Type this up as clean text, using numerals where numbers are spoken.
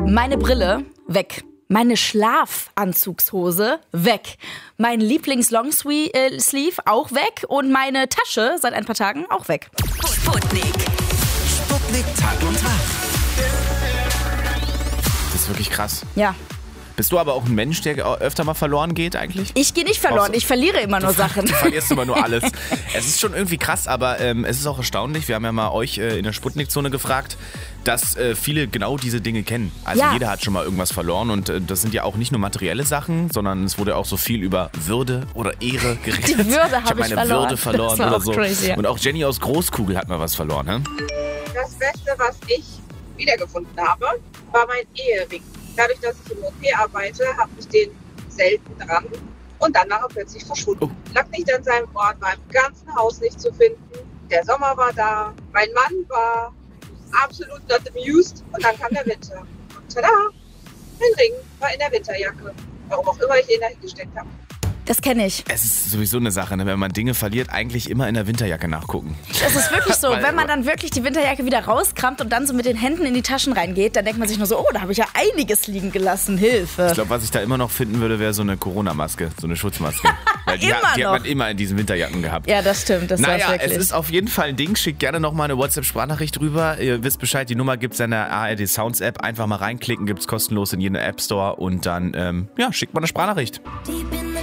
Meine Brille, weg. Meine Schlafanzugshose, weg. Mein Lieblings-Longsleeve, auch weg. Und meine Tasche, seit ein paar Tagen, auch weg. Sputnik. Sputnik Tag und Tag. Das ist wirklich krass. Ja. Bist du aber auch ein Mensch, der öfter mal verloren geht eigentlich? Ich gehe nicht verloren, ich verliere immer nur Sachen. Du verlierst immer nur alles. Es ist schon irgendwie krass, aber es ist auch erstaunlich. Wir haben ja mal euch in der Sputnik-Zone gefragt, dass viele genau diese Dinge kennen. Also Ja. jeder hat schon mal irgendwas verloren und das sind ja auch nicht nur materielle Sachen, sondern es wurde auch so viel über Würde oder Ehre geredet. Die Würde Ich habe habe ich meine verloren. Würde verloren Das war oder auch so. crazy, ja. Und auch Jenny aus Großkugel hat mal was verloren. Ne? Das Beste, was ich wiedergefunden habe, war mein Ehering. Dadurch, dass ich im OP arbeite, habe ich den selten dran und dann nachher plötzlich verschwunden. Oh. Lag nicht an seinem Ort, war im ganzen Haus nicht zu finden. Der Sommer war da, mein Mann war absolut not amused und dann kam der Winter. Und tada, mein Ring war in der Winterjacke. Warum auch immer ich ihn da hingesteckt habe. Das kenne ich. Es ist sowieso eine Sache, ne? Wenn man Dinge verliert, eigentlich immer in der Winterjacke nachgucken. Das ist wirklich so. Weil- Wenn man dann wirklich die Winterjacke wieder rauskramt und dann so mit den Händen in die Taschen reingeht, dann denkt man sich nur so, oh, da habe ich ja einiges liegen gelassen. Hilfe. Ich glaube, was ich da immer noch finden würde, wäre so eine Corona-Maske, so eine Schutzmaske. Weil die, Immer die hat noch. man immer in diesen Winterjacken gehabt. Ja, das stimmt. Das Naja, war's es wirklich. ist auf jeden Fall ein Ding. Schickt gerne nochmal eine WhatsApp-Sprachnachricht rüber. Ihr wisst Bescheid, die Nummer gibt's in der ARD Sounds App. Einfach mal reinklicken, gibt's kostenlos in jedem App Store und dann schickt mal eine Sprachnachricht.